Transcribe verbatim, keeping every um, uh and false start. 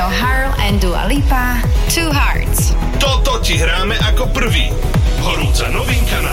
O'Harrell and Dua Lipa, Two Hearts. Toto ti hráme ako prvý. Horúca novinka na